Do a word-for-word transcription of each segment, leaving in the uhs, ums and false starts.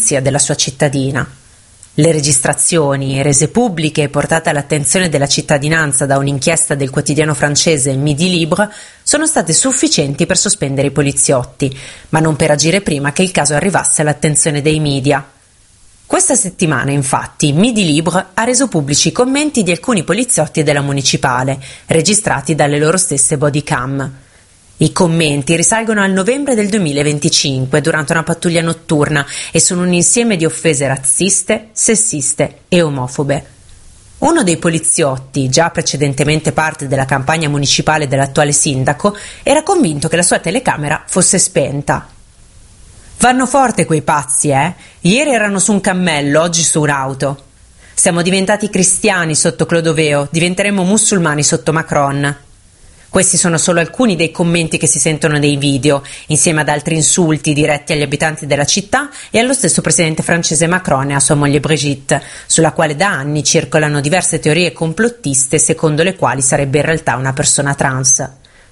polizia della sua cittadina. Le registrazioni, rese pubbliche e portate all'attenzione della cittadinanza da un'inchiesta del quotidiano francese Midi Libre, sono state sufficienti per sospendere i poliziotti, ma non per agire prima che il caso arrivasse all'attenzione dei media. Questa settimana, infatti, Midi Libre ha reso pubblici i commenti di alcuni poliziotti della municipale, registrati dalle loro stesse bodycam. I commenti risalgono al novembre del duemilaventicinque, durante una pattuglia notturna, e sono un insieme di offese razziste, sessiste e omofobe. Uno dei poliziotti, già precedentemente parte della campagna municipale dell'attuale sindaco, era convinto che la sua telecamera fosse spenta. Vanno forte quei pazzi, eh? Ieri erano su un cammello, oggi su un'auto. Siamo diventati cristiani sotto Clodoveo, diventeremo musulmani sotto Macron. Questi sono solo alcuni dei commenti che si sentono nei video, insieme ad altri insulti diretti agli abitanti della città e allo stesso presidente francese Macron e a sua moglie Brigitte, sulla quale da anni circolano diverse teorie complottiste secondo le quali sarebbe in realtà una persona trans.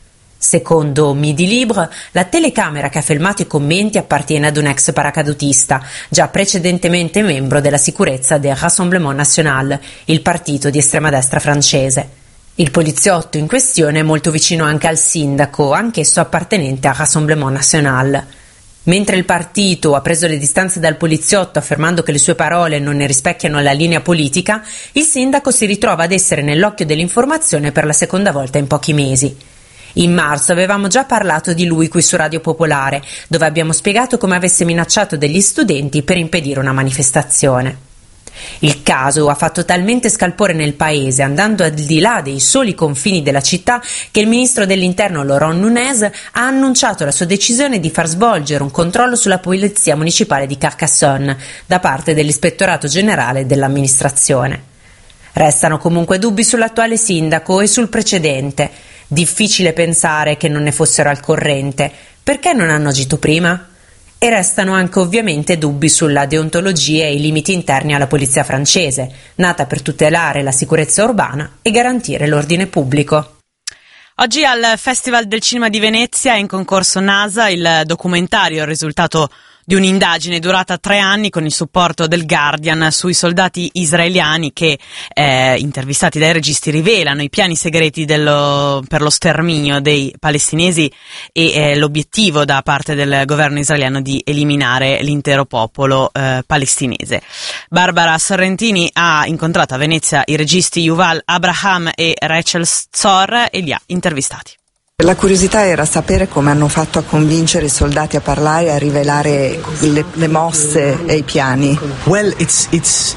Secondo Midi Libre, la telecamera che ha filmato i commenti appartiene ad un ex paracadutista, già precedentemente membro della sicurezza del Rassemblement National, il partito di estrema destra francese. Il poliziotto in questione è molto vicino anche al sindaco, anch'esso appartenente al Rassemblement National. Mentre il partito ha preso le distanze dal poliziotto affermando che le sue parole non ne rispecchiano la linea politica, il sindaco si ritrova ad essere nell'occhio dell'informazione per la seconda volta in pochi mesi. In marzo avevamo già parlato di lui qui su Radio Popolare, dove abbiamo spiegato come avesse minacciato degli studenti per impedire una manifestazione. Il caso ha fatto talmente scalpore nel paese, andando al di là dei soli confini della città, che il ministro dell'interno Laurent Nunez ha annunciato la sua decisione di far svolgere un controllo sulla polizia municipale di Carcassonne da parte dell'ispettorato generale dell'amministrazione. Restano comunque dubbi sull'attuale sindaco e sul precedente. Difficile pensare che non ne fossero al corrente. Perché non hanno agito prima? E restano anche ovviamente dubbi sulla deontologia e i limiti interni alla polizia francese, nata per tutelare la sicurezza urbana e garantire l'ordine pubblico. Oggi al Festival del Cinema di Venezia è in concorso NASA il documentario, il risultato di un'indagine durata tre anni con il supporto del Guardian sui soldati israeliani che, eh, intervistati dai registi, rivelano i piani segreti dello, per lo sterminio dei palestinesi e eh, l'obiettivo da parte del governo israeliano di eliminare l'intero popolo eh, palestinese. Barbara Sorrentini ha incontrato a Venezia i registi Yuval Abraham e Rachel Zor e li ha intervistati. La curiosità era sapere come hanno fatto a convincere i soldati a parlare e a rivelare le, le mosse e i piani. Well, it's, it's...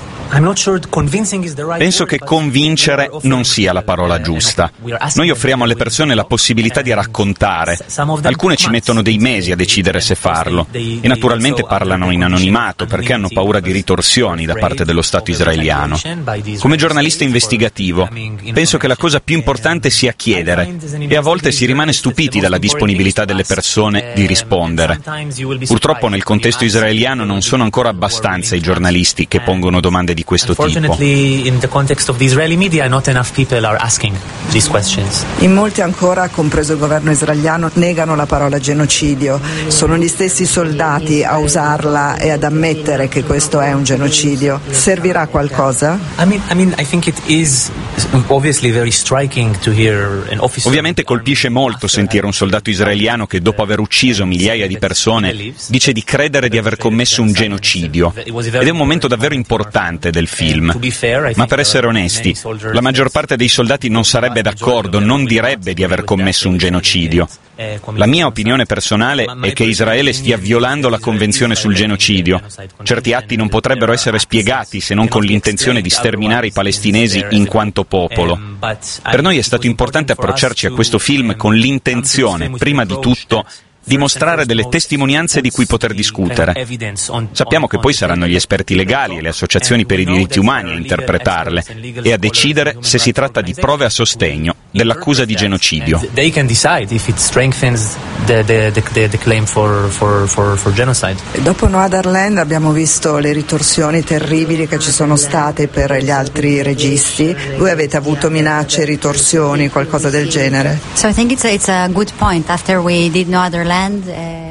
Penso che convincere non sia la parola giusta. Noi offriamo alle persone la possibilità di raccontare. Alcune ci mettono dei mesi a decidere se farlo e naturalmente parlano in anonimato perché hanno paura di ritorsioni da parte dello Stato israeliano. Come giornalista investigativo, penso che la cosa più importante sia chiedere e a volte si rimane stupiti dalla disponibilità delle persone di rispondere. Purtroppo nel contesto israeliano non sono ancora abbastanza i giornalisti che pongono domande di questo tipo. In the context of the Israeli media, not enough people are asking these questions. In molti ancora, compreso il governo israeliano, negano la parola genocidio. Sono gli stessi soldati a usarla e ad ammettere che questo è un genocidio. Servirà qualcosa? I mean, I mean, I think it is obviously very striking to hear an officer. Ovviamente colpisce molto sentire un soldato israeliano che dopo aver ucciso migliaia di persone dice di credere di aver commesso un genocidio. Ed è un momento davvero importante del film, ma per essere onesti, la maggior parte dei soldati non sarebbe d'accordo, non direbbe di aver commesso un genocidio. La mia opinione personale è che Israele stia violando la Convenzione sul genocidio. Certi atti non potrebbero essere spiegati se non con l'intenzione di sterminare i palestinesi in quanto popolo. Per noi è stato importante approcciarci a questo film con l'intenzione, prima di tutto, di mostrare delle testimonianze di cui poter discutere. Sappiamo che poi saranno gli esperti legali e le associazioni per i diritti umani a interpretarle e a decidere se si tratta di prove a sostegno dell'accusa di genocidio. They can decide if it strengthens the the the, the claim for for for for genocide. Dopo Noadarland abbiamo visto le ritorsioni terribili che ci sono state per gli altri registi. Voi avete avuto minacce, ritorsioni, qualcosa del genere? So I think it's a, it's a good point. After we did Noadarland, uh...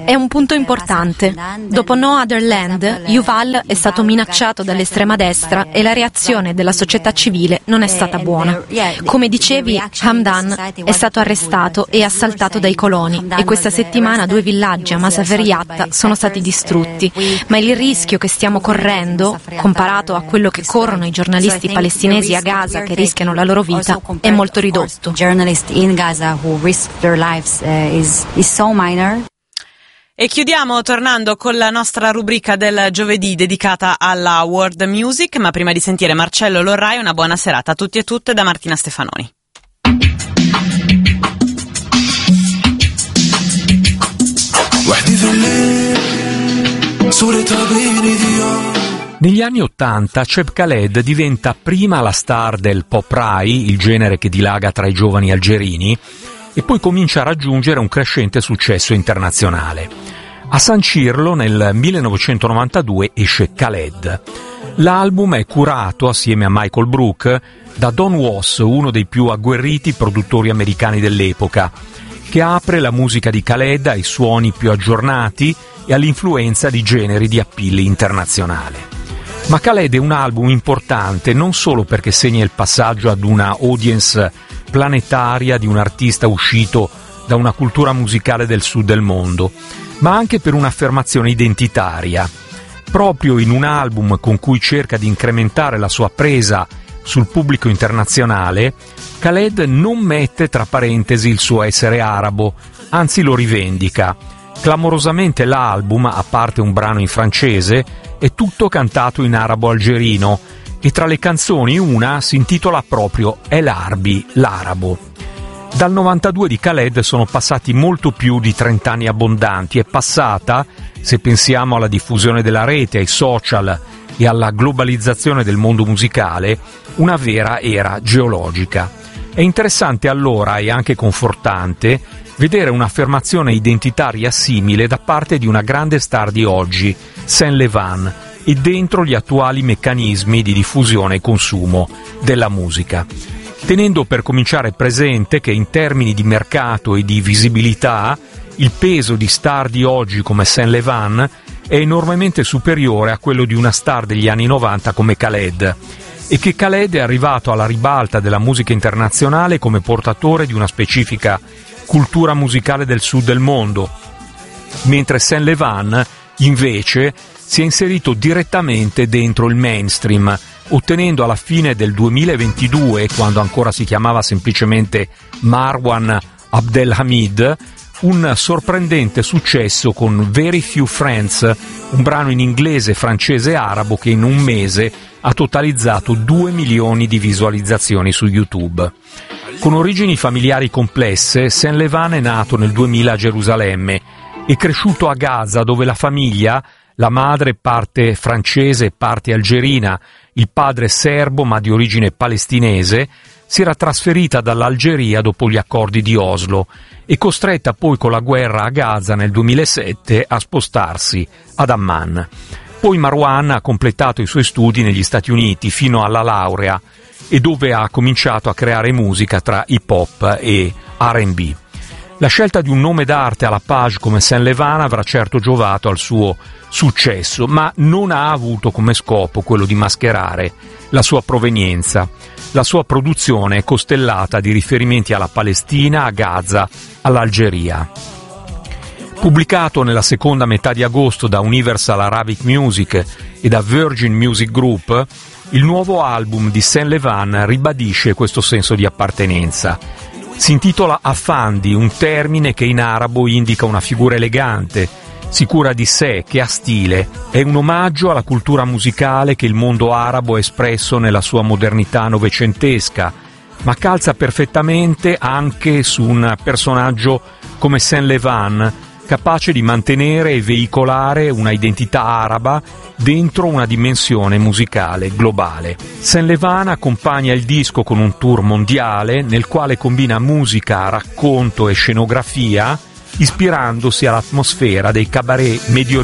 è un punto importante. Dopo No Other Land, Yuval è stato minacciato dall'estrema destra e la reazione della società civile non è stata buona. Come dicevi, Hamdan è stato arrestato e assaltato dai coloni e questa settimana due villaggi a Masafer Yatta sono stati distrutti, ma il rischio che stiamo correndo, comparato a quello che corrono i giornalisti palestinesi a Gaza che rischiano la loro vita, è molto ridotto. E chiudiamo tornando con la nostra rubrica del giovedì dedicata alla world music, ma prima di sentire Marcello Lorrai, una buona serata a tutti e tutte da Martina Stefanoni. Negli anni Ottanta Cheb Khaled diventa prima la star del pop Rai, il genere che dilaga tra i giovani algerini, e poi comincia a raggiungere un crescente successo internazionale. A sancirlo nel millenovecentonovantadue esce Khaled. L'album è curato assieme a Michael Brook da Don Was, uno dei più agguerriti produttori americani dell'epoca, che apre la musica di Khaled ai suoni più aggiornati e all'influenza di generi di appeal internazionale. Ma Khaled è un album importante non solo perché segna il passaggio ad una audience planetaria di un artista uscito da una cultura musicale del sud del mondo, ma anche per un'affermazione identitaria. Proprio in un album con cui cerca di incrementare la sua presa sul pubblico internazionale, Khaled non mette tra parentesi il suo essere arabo, anzi lo rivendica. Clamorosamente l'album, a parte un brano in francese, è tutto cantato in arabo algerino, e tra le canzoni una si intitola proprio El Arbi, l'arabo. Dal novantadue di Khaled sono passati molto più di trent'anni abbondanti, è passata, se pensiamo alla diffusione della rete, ai social e alla globalizzazione del mondo musicale, una vera era geologica. È interessante allora e anche confortante vedere un'affermazione identitaria simile da parte di una grande star di oggi, Saint Levan, e dentro gli attuali meccanismi di diffusione e consumo della musica, tenendo per cominciare presente che in termini di mercato e di visibilità il peso di star di oggi come Saint Levan è enormemente superiore a quello di una star degli anni novanta come Khaled, e che Khaled è arrivato alla ribalta della musica internazionale come portatore di una specifica cultura musicale del sud del mondo, mentre Saint Levan invece si è inserito direttamente dentro il mainstream, ottenendo alla fine del duemilaventidue, quando ancora si chiamava semplicemente Marwan Abdelhamid, un sorprendente successo con Very Few Friends, un brano in inglese, francese e arabo che in un mese ha totalizzato due milioni di visualizzazioni su YouTube. Con origini familiari complesse, Saint Levan è nato nel duemila a Gerusalemme e cresciuto a Gaza, dove la famiglia, la madre parte francese e parte algerina, il padre serbo ma di origine palestinese, si era trasferita dall'Algeria dopo gli accordi di Oslo e costretta poi con la guerra a Gaza nel duemilasette a spostarsi ad Amman. Poi Marwan ha completato i suoi studi negli Stati Uniti fino alla laurea, e dove ha cominciato a creare musica tra hip hop e R and B. La scelta di un nome d'arte alla page come Saint Levan avrà certo giovato al suo successo, ma non ha avuto come scopo quello di mascherare la sua provenienza. La sua produzione è costellata di riferimenti alla Palestina, a Gaza, all'Algeria. Pubblicato nella seconda metà di agosto da Universal Arabic Music e da Virgin Music Group, il nuovo album di Saint Levan ribadisce questo senso di appartenenza. Si intitola Afandi, un termine che in arabo indica una figura elegante, sicura di sé, che ha stile. È un omaggio alla cultura musicale che il mondo arabo ha espresso nella sua modernità novecentesca, ma calza perfettamente anche su un personaggio come Saint Levan, capace di mantenere e veicolare una identità araba dentro una dimensione musicale globale. Saint Levan accompagna il disco con un tour mondiale nel quale combina musica, racconto e scenografia, ispirandosi all'atmosfera dei cabaret mediorientali